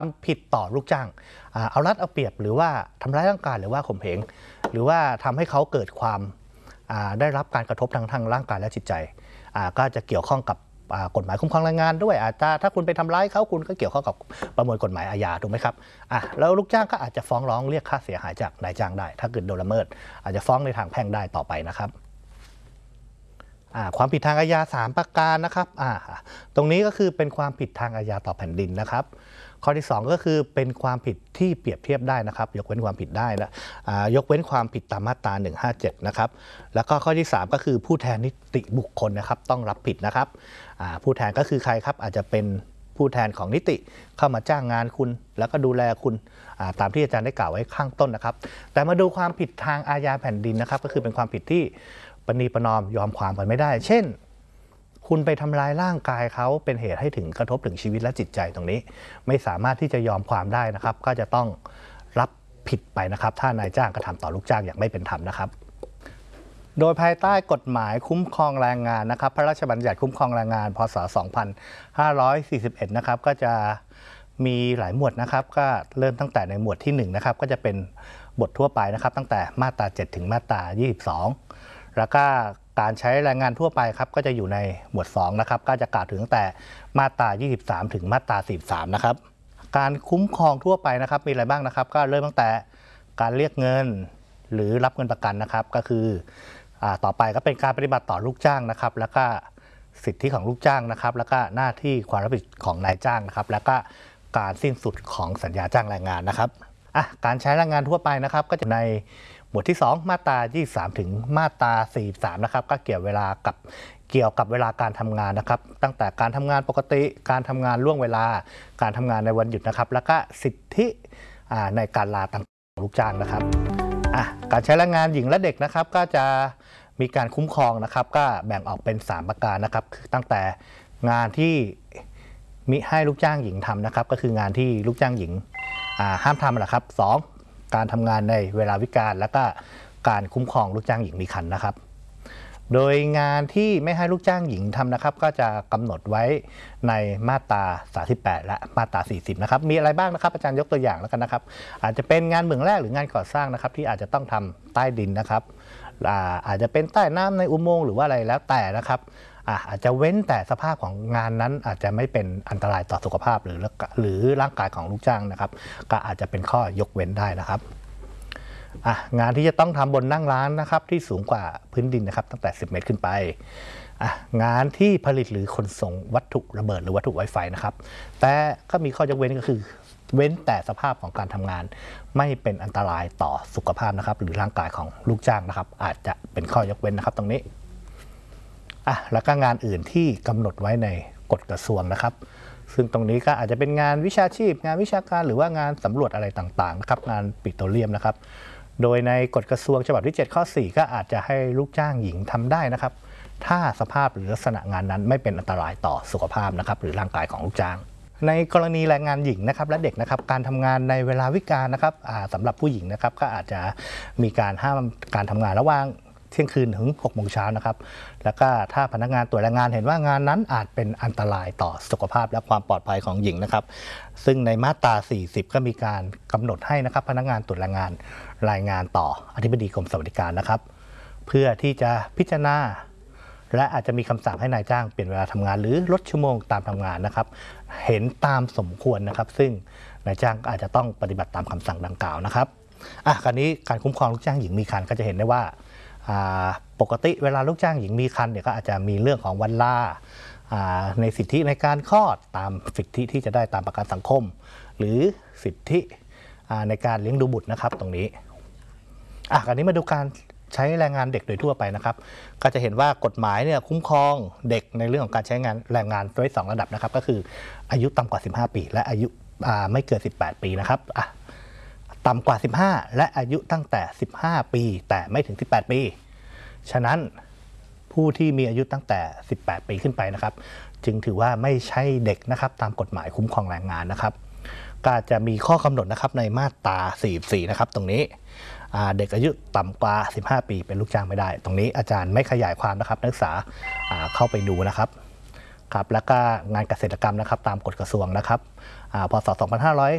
ผิดต่อลูกจ้างเอารัดเอาเปรียบหรือว่าทำร้ายร่างกายหรือว่าข่มเหงหรือว่าทำให้เขาเกิดความได้รับการกระทบทางร่างกายและจิตใจก็จะเกี่ยวข้องกับกฎหมายคุ้มครองแรงงานด้วยอาจจะถ้าคุณไปทำร้ายเขาคุณก็เกี่ยวข้องกับประมวลกฎหมายอาญาถูกไหมครับแล้วลูกจ้างก็อาจจะฟ้องร้องเรียกค่าเสียหายจากนายจ้างได้ถ้าเกิดโดนละเมิดอาจจะฟ้องในทางแพ่งได้ต่อไปนะครับความผิดทางอาญา3ประการนะครับตรงนี้ก็คือเป็นความผิดทางอาญาต่อแผ่นดินนะครับข้อที่2ก็คือเป็นความผิดที่เปรียบเทียบได้นะครับยกเว้นความผิดได้และยกเว้นความผิดตามมาตรา157นะครับแล้วก็ข้อที่3ก็คือผู้แทนนิติบุคคลนะครับต้องรับผิดนะครับผู้แทนก็คือใครครับอาจจะเป็นผู้แทนของนิติเข้ามาจ้างงานคุณแล้วก็ดูแลคุณตามที่อาจารย์ได้กล่าวไว้ข้างต้นนะครับแต่มาดูความผิดทางอาญาแผ่นดินนะครับก็คือเป็นความผิดที่ประนีประนอมยอมความกันไม่ได้เช่นคุณไปทำร้ายร่างกายเขาเป็นเหตุให้ถึงกระทบถึงชีวิตและจิตใจตรงนี้ไม่สามารถที่จะยอมความได้นะครับก็จะต้องรับผิดไปนะครับถ้านายจ้างกระทำต่อลูกจ้างอย่างไม่เป็นธรรมนะครับโดยภายใต้กฎหมายคุ้มครองแรงงานนะครับพระราชบัญญัติคุ้มครองแรงงานพศ2541นะครับก็จะมีหลายหมวดนะครับก็เริ่มตั้งแต่ในหมวดที่1นะครับก็จะเป็นบททั่วไปนะครับตั้งแต่มาตรา7ถึงมาตรา22แล้วก็การใช้แรงงานทั่วไปครับก็จะอยู่ในหมวด2นะครับก็จะกล่าวถึงตั้งแต่มาตรา23ถึงมาตรา43นะครับการคุ้มครองทั่วไปนะครับมีอะไรบ้างนะครับก็เริ่มตั้งแต่การเรียกเงินหรือรับเงินประกันนะครับก็คือต่อไปก็เป็นการปฏิบัติต่อลูกจ้างนะครับแล้วก็สิทธิของลูกจ้างนะครับแล้วก็หน้าที่ความรับผิดของนายจ้างนะครับแล้วก็การสิ้นสุดของสัญญาจ้างแรงงานนะครับการใช้แรงงานทั่วไปนะครับก็จะในหมวดที่2มาตรา23ถึงมาตรา43นะครับก็เกี่ยวกับเวลาการทำงานนะครับตั้งแต่การทำงานปกติการทำงานล่วงเวลาการทำงานในวันหยุดนะครับแล้วก็สิทธิในการลาต่างของลูกจ้างนะครับการใช้แรงงานหญิงและเด็กนะครับก็จะมีการคุ้มครองนะครับก็แบ่งออกเป็น3ประการนะครับคือตั้งแต่งานที่มิให้ลูกจ้างหญิงทำนะครับก็คืองานที่ลูกจ้างหญิงห้ามทำนะครับ2การทำงานในเวลาวิกาลและก็การคุ้มครองลูกจ้างหญิงมีครรภ์นะครับโดยงานที่ไม่ให้ลูกจ้างหญิงทำนะครับก็จะกำหนดไว้ในมาตรา38และมาตรา40นะครับมีอะไรบ้างนะครับอาจารย์ยกตัวอย่างแล้วกันนะครับอาจจะเป็นงานเหมืองแร่หรืองานก่อสร้างนะครับที่อาจจะต้องทำใต้ดินนะครับอาจจะเป็นใต้น้ำในอุโมงค์หรือว่าอะไรแล้วแต่นะครับอาจจะเว้นแต่สภาพของงานนั้นอาจจะไม่เป็นอันตรายต่อสุขภาพหรือร่างกายของลูกจ้างนะครับก็อาจจะเป็นข้อยกเว้นได้นะครับงานที่จะต้องทำบนนั่งร้านนะครับที่สูงกว่าพื้นดินนะครับตั้งแต่10 เมตรขึ้นไปงานที่ผลิตหรือขนส่งวัตถุระเบิดหรือวัตถุไวไฟนะครับแต่ก็มีข้อยกเว้นก็คือเว้นแต่สภาพของการทำงานไม่เป็นอันตรายต่อสุขภาพนะครับหรือร่างกายของลูกจ้างนะครับอาจจะเป็นข้อยกเว้นนะครับตรงนี้แล้วก็งานอื่นที่กำหนดไว้ในกฎกระทรวงนะครับซึ่งตรงนี้ก็อาจจะเป็นงานวิชาชีพงานวิชาการหรือว่างานสำรวจอะไรต่างๆนะครับงานปิโตรเลียมนะครับโดยในกฎกระทรวงฉบับที่7ข้อ4ก็อาจจะให้ลูกจ้างหญิงทำได้นะครับถ้าสภาพหรือลักษณะงานนั้นไม่เป็นอันตรายต่อสุขภาพนะครับหรือร่างกายของลูกจ้างในกรณีแรงงานหญิงนะครับและเด็กนะครับการทำงานในเวลาวิกาลนะครับสำหรับผู้หญิงนะครับก็อาจจะมีการห้ามการทำงานระหว่างเที่ยงคืนถึง6 โมงเช้านะครับแล้วก็ถ้าพนักงานตรวจแรงงานเห็นว่างานนั้นอาจเป็นอันตรายต่อสุขภาพและความปลอดภัยของหญิงนะครับซึ่งในมาตรา40ก็มีการกำหนดให้นะครับพนักงานตรวจแรงงานรายงานต่ออธิบดีกรมสวัสดิการนะครับเพื่อที่จะพิจารณาและอาจจะมีคำสั่งให้นายจ้างเปลี่ยนเวลาทำงานหรือลดชั่วโมงตามทำงานนะครับเห็นตามสมควรนะครับซึ่งนายจ้างอาจจะต้องปฏิบัติตามคำสั่งดังกล่าวนะครับคราวนี้การคุ้มครองลูกจ้างหญิงมีครรภ์ก็จะเห็นได้ว่าปกติเวลาลูกจ้างหญิงมีครรภ์เนี่ยก็อาจจะมีเรื่องของวันลาในสิทธิในการคลอดตามสิทธิที่จะได้ตามประกันสังคมหรือสิทธิในการเลี้ยงดูบุตรนะครับตรงนี้คราวนี้มาดูการใช้แรงงานเด็กโดยทั่วไปนะครับก็จะเห็นว่ากฎหมายเนี่ยคุ้มครองเด็กในเรื่องของการใช้งานแรงงานไว้2ระดับนะครับก็คืออายุต่ำกว่า15 ปีและอายุไม่เกิน18 ปีนะครับต่ำกว่า15และอายุตั้งแต่15 ปีแต่ไม่ถึง18 ปีฉะนั้นผู้ที่มีอายุตั้งแต่18 ปีขึ้นไปนะครับจึงถือว่าไม่ใช่เด็กนะครับตามกฎหมายคุ้มครองแรงงานนะครับก็จะมีข้อกำหนดนะครับในมาตรา44นะครับตรงนี้เด็กอายุต่ำกว่า15 ปีเป็นลูกจ้างไม่ได้ตรงนี้อาจารย์ไม่ขยายความนะครับนักศึกษาเข้าไปดูนะครับแล้วก็งานเกษตรกรรมนะครับตามกฎกระทรวงนะครับพศ